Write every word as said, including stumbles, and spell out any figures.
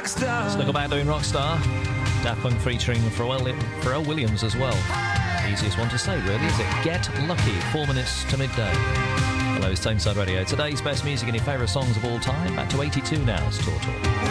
Rockstar. Let's look about doing Rockstar. Daft Punk featuring Pharrell, Pharrell Williams as well. Easiest one to say, really, is it? Get Lucky, four minutes to midday. Hello, it's Tameside Radio. Today's best music and your favourite songs of all time. Back to eighty-two now, it's Tour Talk.